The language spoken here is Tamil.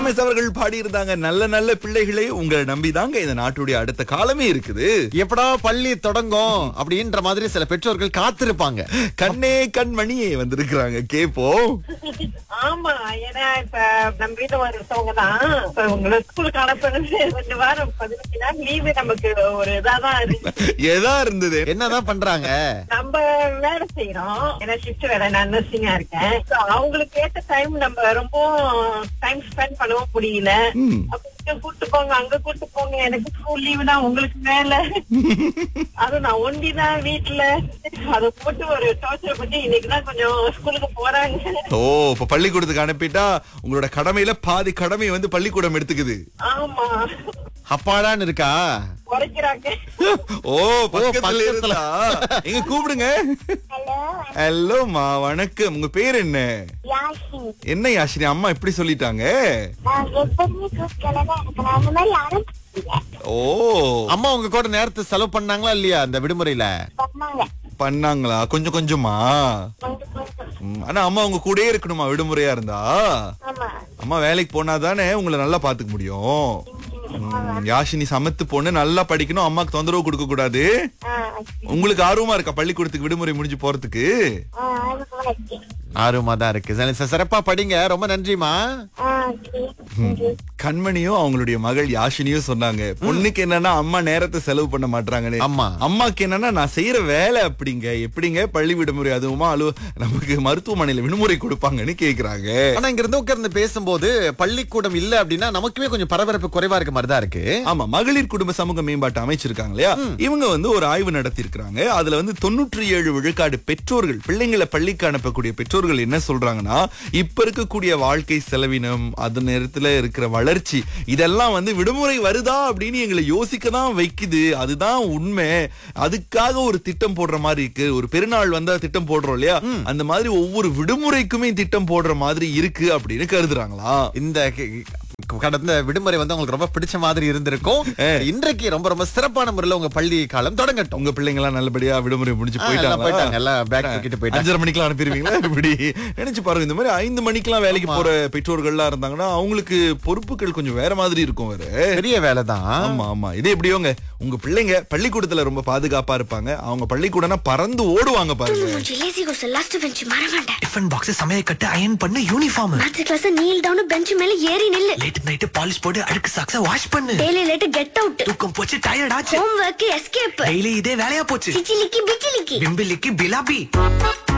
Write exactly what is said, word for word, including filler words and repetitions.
எஸ் அவர்கள் பாடி இருந்தாங்க. நல்ல நல்ல பிள்ளைகளே உங்களை நம்பிதாங்க இந்த நாட்டுடைய அடுத்த காலமே இருக்குது. எப்படா பள்ளி தொடங்கும் அப்படின்ற மாதிரி சில பெற்றோர்கள் காத்திருப்பாங்க. கண்ணே கண்மணியே வந்திருக்கிறாங்க, கேப்போம். ஆமா, ஏன்னா இப்ப நம்ம வீட்டுல வரவங்க தான் இப்ப உங்களை ஸ்கூலுக்கு அனுப்புறது ரெண்டு வாரம் பதினஞ்சு நாள் லீவு நமக்கு ஒரு இதாதான் இருக்கு. எதா இருந்தது? என்னதான் பண்றாங்க? நம்ம வேலை செய்யறோம், ஏன்னா ஷிஃப்ட் வேலை, நான் நர்சிங்கா இருக்கேன். So, அவங்களுக்கு ஏத்த டைம் நம்ம ரொம்ப டைம் ஸ்பெண்ட் பண்ணவும் முடியல. அப்ப கூட்டு போங்க, அங்க கூட்டு போங்க, எனக்கு ஸ்கூல் லீவு தான், உங்களுக்கு வேலை. அது நான் ஒண்டி தான் வீட்டுல அதை போட்டு ஒரு டார்ச்சர் பண்ணி இன்னைக்குதான் கொஞ்சம் ஸ்கூலுக்கு போறாங்க. ஓ, இப்ப பள்ளிக்கூடத்துக்கு அனுப்பிட்டா உங்களோட கடமையில பாதி கடமை வந்து பள்ளிக்கூடம் எடுத்துக்குது. ஆமா, அப்பாடான்னு இருக்கா? குறைக்கிறாங்க. ஓ, பக்கத்துல இருந்தா எங்க கூப்பிடுங்க. ஹலோமா, வணக்கம். உங்க பேர் என்ன? யாஷினி. என்ன யாஷினி, அம்மா இப்படி சொல்லிட்டாங்க? நான் எப்பவுமே கூப்பிட்டல தான் எனக்கு அந்த மாதிரி யாரும் ஓ, அம்மா உங்க கூட நேரத்தை செலவு பண்ணாங்களா இல்லையா அந்த விடுமுறையில? பண்ணாங்க. பண்ணாங்களா? கொஞ்சம் கொஞ்சமா. கொஞ்சம் கொஞ்சம். ம், ஆனா அம்மா உங்க கூடயே இருக்கணுமா விடுமுறையா இருந்தா? ஆமா. அம்மா வேலைக்கு போனாதானே உங்களை நல்லா பாத்துக்க முடியும். ம், யாஷினி சமத்து பொண்ணு, நல்லா படிக்கணும், அம்மாக்கு தொந்தரவு கொடுக்க கூடாது. ஆ, உங்களுக்கு ஆர்வமா இருக்கா பள்ளிக்கூடத்துக்கு விடுமுறை முடிஞ்சு போறதுக்கு? ஆ, அதுக்கு முன்னாடி. ஆர்வமா தான் இருக்கு. சரி, சரி, சிறப்பா படிங்க. ரொம்ப நன்றிமா. ஆ, சரி. சரி. கண்மணியும் அவங்களுடைய மகள் யாஷினியும் சொன்னாங்க, பொண்ணுக்கு என்னன்னா அம்மா நேரத்தை செலவு பண்ண மாட்டாங்கன்னு. ஆமா. அம்மாக்கு என்னன்னா நான் செய்யற வேலை அப்படிங்க. எப்படிங்க பள்ளி விடுமுறை, அதுவுமா அலு நமக்கு மருத்துவமனையில விடுமுறை கொடுப்பாங்கன்னு கேக்குறாங்க. ஆனா இங்க இருந்து உட்கார்ந்து பேசும்போது பள்ளிக்கூடம் இல்ல அப்படின்னா நமக்குமே கொஞ்சம் பரபரப்பு குறைவா இருக்க மாதிரி தான் இருக்கு. ஆமா, மகளிர் குடும்ப சமூக மேம்பாட்டு அமைச்சிருக்காங்க இல்லையா, இவங்க வந்து ஒரு ஆய்வு நடத்தி இருக்காங்க. அதுல வந்து தொண்ணூற்றி ஏழு விழுக்காடு பெற்றோர்கள், பிள்ளைங்களை பள்ளிக்கு அனுப்பக்கூடிய பெற்றோர்கள் என்ன சொல்றாங்கன்னா, இப்ப இருக்கக்கூடிய வாழ்க்கை செலவினம், அது நேரத்துல இருக்கிற வளர்ச்சி, இதெல்லாம் வந்து விடுமுறை வருதா அப்படின்னு எங்களை யோசிக்க தான் வைக்குது. அதுதான் உண்மை. அதுக்காக ஒரு திட்டம் போடுற மாதிரி இருக்கு. ஒரு பெருநாள் வந்தா திட்டம் போடுறோம் இல்லையா, அந்த மாதிரி ஒவ்வொரு விடுமுறைக்குமே திட்டம் போடுற மாதிரி இருக்கு அப்படின்னு கருதுறாங்களா. இந்த கி- கடந்த விடுமுறை வந்து உங்களுக்கு ரொம்ப பிடிச்ச மாதிரி இருந்திருக்கும். இன்றைக்கு ரொம்ப ரொம்ப சிறப்பான முறையில உங்க பள்ளி காலம் தொடங்கட்டும். உங்க பிள்ளைங்க எல்லாம் நல்லபடியா விடுமுறை முடிஞ்சு ஆ, எல்லாம் போயிட்டாங்க. போயிட்டாங்க. எல்லாம் பேக் தூக்கிட்டு போயிட்டாங்க. அஞ்சரை மணிக்கெல்லாம் அனுப்பிடுவீங்களா இப்படி? நினைச்சு பாருங்க, இந்த மாதிரி ஐந்து மணிக்கெல்லாம் வேலைக்கு போற பெற்றோர்கள்லாம் இருந்தாங்கன்னா அவங்களுக்கு பொறுப்புகள் கொஞ்சம் வேற மாதிரி இருக்கும். வேற பெரிய வேலைதான். ஆமா ஆமா, இது எப்படியோங்க உங்க பிள்ளைங்க பள்ளிக்கூடத்துல ரொம்ப பாதுகாப்பா இருப்பாங்க. அவங்க பள்ளிக்கூடம்னா பறந்து ஓடுவாங்க பாருங்க. லேசி கோஸ் லாஸ்ட் பெஞ்ச் மறவேண்டேன். டிஃபன் பாக்ஸ் சமைய கட்டு அயன் பண்ணு, uniform maths class kneel down bench மேல ஏறி நில்லு. லேட் நைட் பாலிஷ் போட்டு அழுக்கு சாக்ஸ வாஷ் பண்ணு. Daily late get out. தூக்கம் போச்சு, டயர்ட் ஆச்சு, ஹோம் வொர்க் எஸ்கேப். டெய்லி இதே வேலையா போச்சு. சிச்சிலிக்கி பிச்சிலிக்கி. பிம்பிலிக்கு பிலாபி.